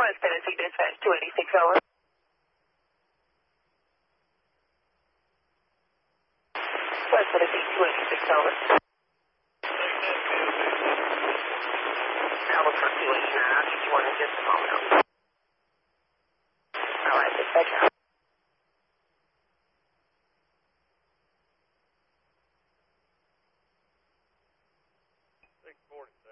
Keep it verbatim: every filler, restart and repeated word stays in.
West Tennessee Dispatch two eighty-six over. West Tennessee two eighty-six over. Albuquerque two eighty-nine, I'll get you one in just a moment. All right, dispatch out. six forty.